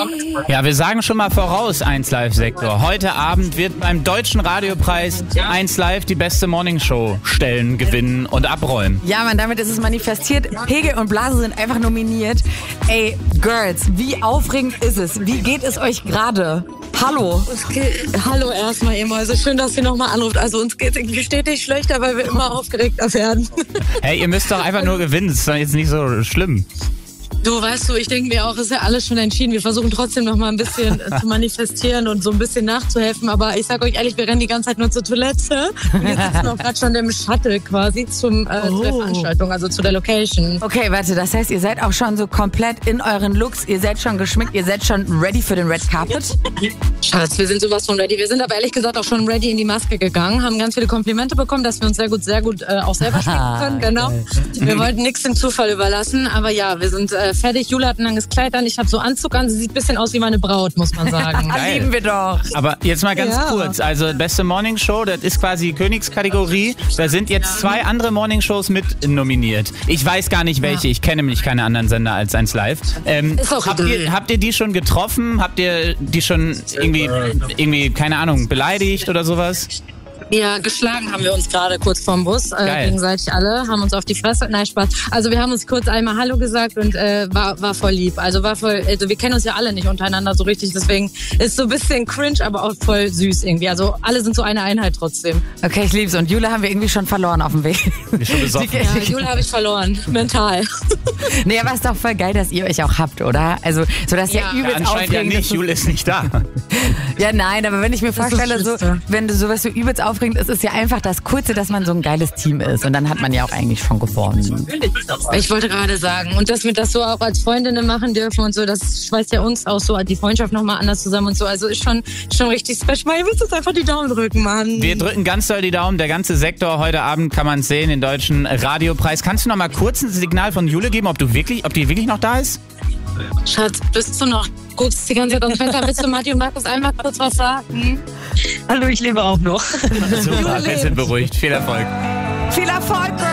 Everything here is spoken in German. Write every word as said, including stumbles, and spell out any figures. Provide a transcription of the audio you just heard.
kommt. Ja, wir sagen schon mal voraus, eins Live-Sektor. Heute Abend wird beim Deutschen Radiopreis eins Live die beste Morningshow stellen, gewinnen und abräumen. Ja, Mann, damit ist es manifestiert. Pegel und Blase sind einfach nominiert. Ey, Girls, wie aufregend ist es? Wie geht es euch gerade? Hallo. Okay. Hallo erstmal, ihr Mäuse. Schön, dass ihr nochmal anruft. Also uns geht es stetig schlechter, weil wir immer aufgeregter werden. Hey, ihr müsst doch einfach nur gewinnen. Das ist doch jetzt nicht so schlimm. Du, weißt du, ich denke mir auch, ist ja alles schon entschieden. Wir versuchen trotzdem noch mal ein bisschen zu manifestieren und so ein bisschen nachzuhelfen. Aber ich sag euch ehrlich, wir rennen die ganze Zeit nur zur Toilette. Und wir sitzen auch gerade schon im Shuttle quasi zum, äh, oh. zu der Veranstaltung, also zu der Location. Okay, warte, das heißt, ihr seid auch schon so komplett in euren Looks. Ihr seid schon geschminkt, ihr seid schon ready für den Red Carpet? Schatz, wir sind sowas von ready. Wir sind aber ehrlich gesagt auch schon ready in die Maske gegangen, haben ganz viele Komplimente bekommen, dass wir uns sehr gut, sehr gut äh, auch selber schminken können. Genau. Wir wollten nichts dem Zufall überlassen. Aber ja, wir sind äh, fertig. Jule hat ein langes Kleid an, ich habe so Anzug an. Sie sieht ein bisschen aus wie meine Braut, muss man sagen. Lieben wir doch. Aber jetzt mal ganz ja. kurz. Also beste Morning Show, das ist quasi Königskategorie. Da sind jetzt zwei andere Morning Shows mit nominiert. Ich weiß gar nicht welche. Ja. Ich kenne nämlich keine anderen Sender als eins Live. Ähm, ist auch habt, ihr, habt ihr die schon getroffen? Habt ihr die schon irgendwie, irgendwie keine Ahnung, beleidigt oder sowas? Ja, geschlagen haben wir uns gerade kurz vorm Bus, äh, gegenseitig alle, haben uns auf die Fresse, nein, Spaß. Also wir haben uns kurz einmal Hallo gesagt und äh, war, war voll lieb. Also war voll, also wir kennen uns ja alle nicht untereinander so richtig, deswegen ist so ein bisschen cringe, aber auch voll süß irgendwie. Also alle sind so eine Einheit trotzdem. Okay, ich lieb's. Und Jule haben wir irgendwie schon verloren auf dem Weg. Ich schon besoffen. Ja, Jule habe ich verloren, mental. Nee, aber ist doch voll geil, dass ihr euch auch habt, oder? Also, so dass ja, ja übelst ja, anscheinend ja nicht, Jule ist nicht da. Ja, nein, aber wenn ich mir das vorstelle, so, wenn du sowas so übelst aufregend ist, ist ja einfach das Kurze, dass man so ein geiles Team ist. Und dann hat man ja auch eigentlich schon gewonnen. Ich wollte gerade sagen, und dass wir das so auch als Freundinnen machen dürfen und so, das schweißt ja uns auch so die Freundschaft nochmal anders zusammen und so. Also ist schon, schon richtig special. Ihr müsst uns einfach die Daumen drücken, Mann. Wir drücken ganz doll die Daumen. Der ganze Sektor, heute Abend kann man es sehen, den Deutschen Radiopreis. Kannst du noch mal kurz ein Signal von Jule geben, ob du wirklich, ob die wirklich noch da ist? Schatz, bist du noch? Guckst die ganze Zeit aus dem Fenster. Willst du Matti und Markus einmal kurz was sagen? Hallo, ich lebe auch noch. Super, wir sind beruhigt. Viel Erfolg. Viel Erfolg, Girl.